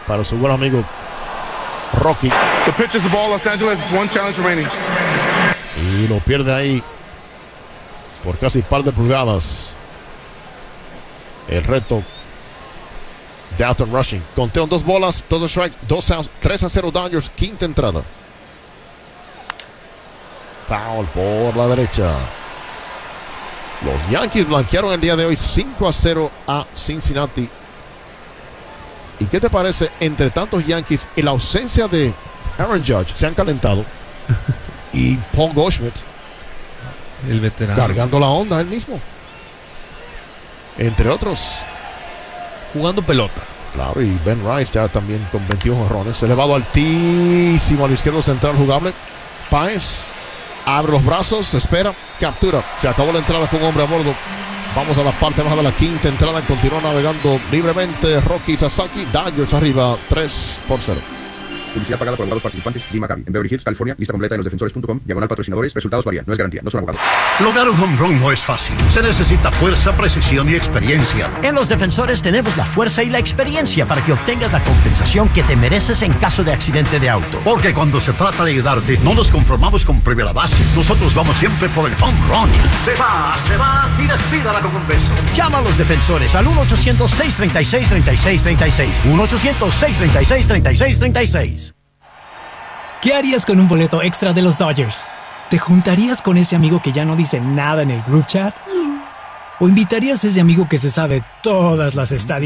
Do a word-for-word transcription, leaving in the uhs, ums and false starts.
para su buen amigo Rocky. The pitch is the ball, Los Angeles, one challenge remaining. Y lo pierde ahí por casi par de pulgadas. El reto de Aston Rushing. Conteo en dos bolas, dos strike, dos outs, tres a cero Dodgers, quinta entrada. Foul por la derecha. Los Yankees blanquearon el día de hoy cinco a cero a Cincinnati. ¿Y qué te parece? Entre tantos Yankees y la ausencia de Aaron Judge, se han calentado. Y Paul Goldschmidt, el veterano, cargando la onda él mismo, entre otros, jugando pelota. Claro, y Ben Rice ya también con veintiún jonrones. Elevado altísimo al izquierdo central jugable. Páez abre los brazos, espera, captura. Se acabó la entrada con un hombre a bordo. Vamos a la parte baja de la quinta entrada. Continúa navegando libremente Rocky Sasaki. Dodgers arriba tres por cero. Publicidad pagada por abogados participantes. Jim McCabe. En Beverly Hills, California. Lista completa en los defensores punto com. Diagonal patrocinadores. Resultados varían. No es garantía. No son abogados. Lograr un home run no es fácil. Se necesita fuerza, precisión y experiencia. En Los Defensores tenemos la fuerza y la experiencia para que obtengas la compensación que te mereces en caso de accidente de auto. Porque cuando se trata de ayudarte, no nos conformamos con primera base. Nosotros vamos siempre por el home run. Se va, se va y despídala con un beso. Llama a Los Defensores al uno ochocientos, seis treinta y seis, treinta y seis treinta y seis. uno ochocientos, seis treinta y seis, treinta y seis treinta y seis. ¿Qué harías con un boleto extra de los Dodgers? ¿Te juntarías con ese amigo que ya no dice nada en el group chat? ¿O invitarías a ese amigo que se sabe todas las estadísticas?